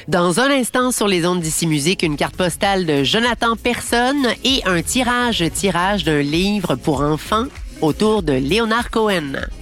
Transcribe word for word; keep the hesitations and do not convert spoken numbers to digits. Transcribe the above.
Dans un instant, sur les ondes d'Ici Musique, une carte postale de Jonathan Personne et un tirage-tirage d'un livre pour enfants autour de Léonard Cohen.